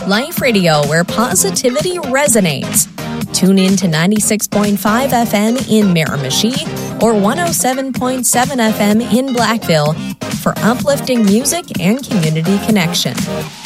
Life Radio, where positivity resonates. Tune in to 96.5 FM in Miramichi or 107.7 FM in Blackville for uplifting music and community connection.